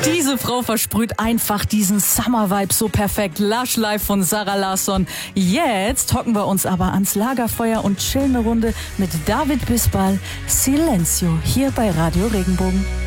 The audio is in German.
Diese Frau versprüht einfach diesen Summer-Vibe so perfekt. Lush Life von Zara Larsson. Jetzt hocken wir uns aber ans Lagerfeuer und chillen eine Runde mit David Bisbal. Silencio hier bei Radio Regenbogen.